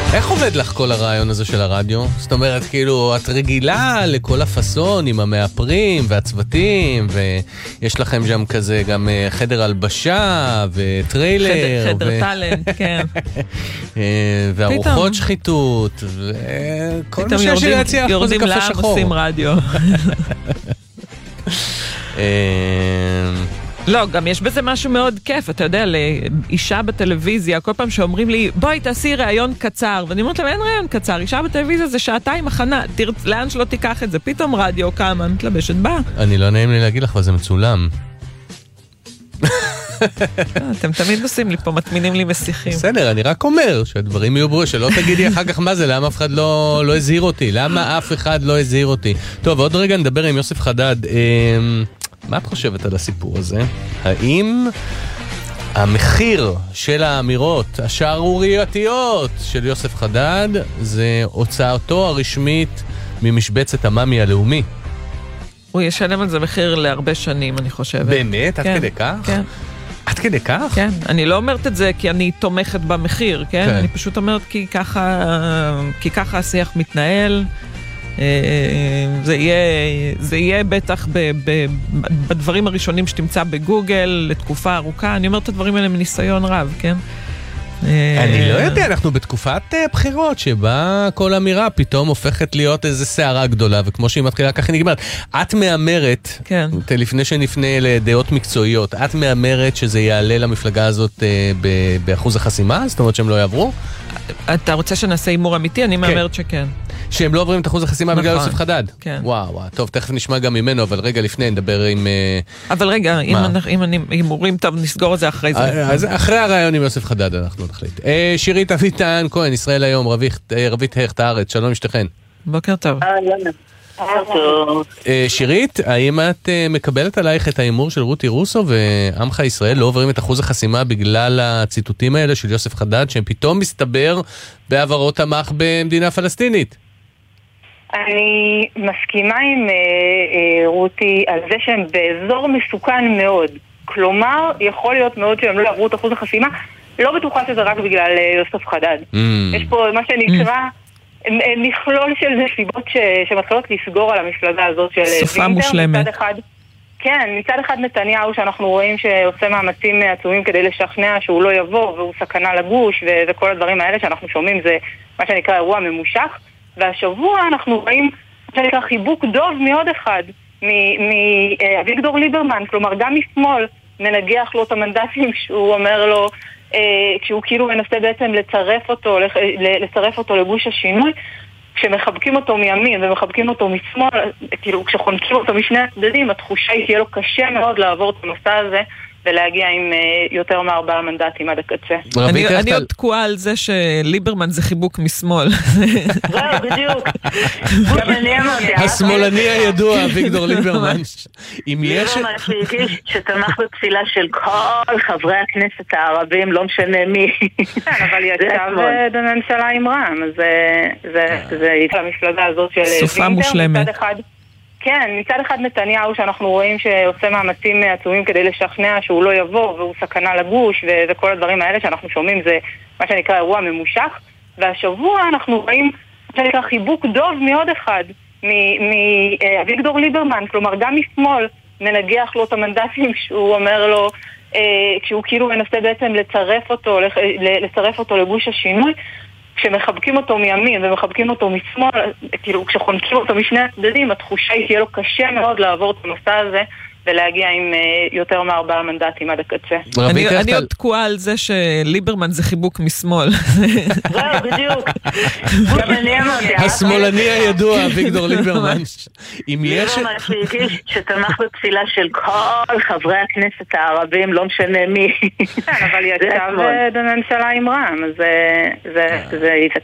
איך עובד לך כל הרעיון הזה של הרדיו? זאת אומרת, כאילו, את רגילה לכל הפסון עם המאפרים והצוותים, ויש לכם שם כזה גם חדר הלבשה וטריילר. חדר טלנט, כן. וארוחות שחיתות, וכל מה שיש לי להציע לך פה זה קפה שחור. עושים רדיו. לא, גם יש בזה משהו מאוד כיף, אתה יודע, לאישה בטלוויזיה, כל פעם שאומרים לי, בואי תעשי ראיון קצר, ואני אומרת להם, אין ראיון קצר, אישה בטלוויזיה זה שעתיים הכנה, לאן שלא תיקח את זה, פתאום רדיו, כמה, מתלבשת בה. אני לא נעים לי להגיד לך, אבל זה מצולם. אתם תמיד עושים לי פה, מטמינים לי מסיכים. בסדר, אני רק אומר שהדברים יהיו ברורים, שלא תגידי אחר כך מה זה, למה אף אחד לא הזהיר אותי, למה אף אחד לא הזהיר אותי. טוב, עוד רגע נדבר עם יוסף חדד. מה את חושבת על הסיפור הזה? האם המחיר של האמירות השערורייתיות של יוסף חדד זה הוצאתו הרשמית ממשבצת המאמי הלאומי? הוא ישלם על זה מחיר להרבה שנים, אני חושבת. באמת? עד כדי כך? כן. עד כדי כך? כן. אני לא אומרת את זה כי אני תומכת במחיר, כן? אני פשוט אומרת כי ככה השיח מתנהל. זה יהיה בטח בדברים הראשונים שתמצא בגוגל לתקופה ארוכה. אני אומרת את הדברים האלה מניסיון רב, כן? אני לא יודע, אנחנו בתקופת בחירות שבה כל אמירה פתאום הופכת להיות איזו שערה גדולה, וכמו שהיא מתחילה ככה נגמרת. את מאמרת, לפני שנפנה לדעות מקצועיות, את מאמרת שזה יעלה למפלגה הזאת באחוז החסימה? זאת אומרת שהם לא יעברו? אתה רוצה שנעשה אימור אמיתי? אני מאמרת שכן. שהם לא עוברים את אחוז החסימה בגלל יוסף חדד? כן. וואו, טוב, תכף נשמע גם ממנו, אבל רגע לפני נדבר עם... אבל רגע, אם אני אימורים, טוב, נסגור את זה אחרי זה. אז אחרי הרעיון עם יוסף חדד אנחנו נחליט. שירית אביטן כהן, ישראל היום, רבית הכט הארץ, שלום משתכן. בוקר טוב. שירית, האם את מקבלת עלייך את האימור של רותי רוסו ועמך ישראל לא עוברים את אחוז החסימה בגלל הציטוטים האלה של יוסף חדד, שהם פתאום מסתבר בעברות המח במדינה פלסטינית? אני מסכימה עם רותי על זה שהם באזור מסוכן מאוד. כלומר, יכול להיות מאוד שהם לא עברו את אחוז החסימה. לא בטוחה שזה רק בגלל יוסף חדד. יש פה מה שנקרא מכלול של נסיבות שמתחילות לסגור על המפלגה הזאת של סופה מושלמת. כן, מצד אחד נתניהו שאנחנו רואים שעושה מאמצים עצומים כדי לשכנע שהוא לא יבוא והוא סכנה לגוש וכל הדברים האלה שאנחנו שומעים זה מה שנקרא אירוע ממושך. והשבוע אנחנו רואים שנקרא חיבוק דוב מאוד אחד מאביגדור ליברמן, כלומר גם משמאל מנגח לו את המנדטים שהוא אומר לו, כשהוא כאילו מנסה בעצם לצרף אותו לגוש השינוי, כשמחבקים אותו מימין ומחבקים אותו משמאל, כאילו כשחונקים אותו משני הצדדים, התחושה היא תהיה לו קשה מאוד לעבור את המסע הזה, ולהגיע עם יותר מ4 מנדטים עד הקצה. אני עוד תקועה על זה שליברמן זה חיבוק משמאל. זהו, בדיוק. גם אני אמרתי. השמאלני הידוע, אביגדור ליברמן. ליברמן שהגיש שתמך בפסילה של כל חברי הכנסת הערבים, לא משנה מי. אבל יצב בממשלה עם רע"מ, אז זה המפלגה הזאת של... סופה מושלמת. כן, מצד אחד נתניהו שאנחנו רואים שעושה מאמצים עצומים כדי לשכנע שהוא לא יבוא והוא סכנה לגוש וכל הדברים האלה שאנחנו שומעים זה מה שנקרא אירוע ממושך. והשבוע אנחנו רואים מה שנקרא חיבוק דוב מאוד אחד מאביגדור ליברמן, כלומר גם משמאל מנגח לו את המנדטים שהוא אומר לו, כשהוא כאילו מנסה בעצם לצרף אותו לגוש השינוי, כשמחבקים אותו מימין ומחבקים אותו משמאל, כאילו כשחונקים אותו משני הצדדים, התחושה היא תהיה לו קשה מאוד לעבור את המסע הזה ולהגיע עם יותר מ4 מנדטים עד הקצה. אני עוד תקועה על זה שליברמן זה חיבוק משמאל. זהו, בדיוק. גם אני אמרתי. השמאלני הידוע, אביגדור ליברמן. ליברמן שהגיש שתמך בפסילה של כל חברי הכנסת הערבים, לא משנה מי. אבל יצב בממשלה עם רע"מ, אז זה